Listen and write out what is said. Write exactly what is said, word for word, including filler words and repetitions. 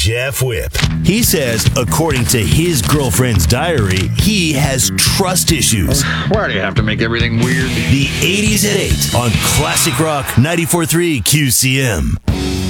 Jeff Whip. He says, according to his girlfriend's diary, he has trust issues. Why do you have to make everything weird? The eighties at eight on Classic Rock ninety-four point three Q C M.